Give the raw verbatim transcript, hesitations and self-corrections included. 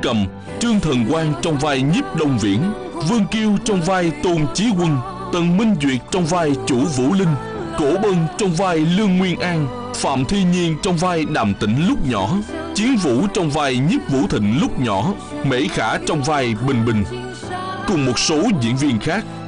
Cầm, Trương Thần Quang trong vai Nhiếp Đông Viễn, Vương Kiêu trong vai Tôn Chí Quân, Tần Minh Duyệt trong vai Chủ Vũ Linh, Cổ Bân trong vai Lương Nguyên An, Phạm Thi Nhiên trong vai Đàm Tĩnh lúc nhỏ, Chiến Vũ trong vai Nhiếp Vũ Thịnh lúc nhỏ, Mễ Khả trong vai Bình Bình, cùng một số diễn viên khác.